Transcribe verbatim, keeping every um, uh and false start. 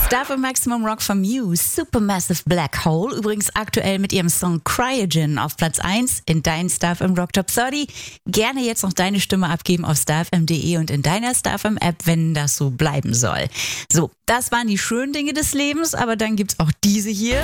Dafür Maximum Rock von Muse, Supermassive Black Hole, übrigens aktuell mit ihrem Song Cryogen auf Platz eins in deinen Stuff im Rock Top dreißig. Gerne jetzt noch deine Stimme abgeben auf starfm punkt de und in deiner StarFM App, wenn das so bleiben soll. So, das waren die schönen Dinge des Lebens, aber dann gibt's auch diese hier.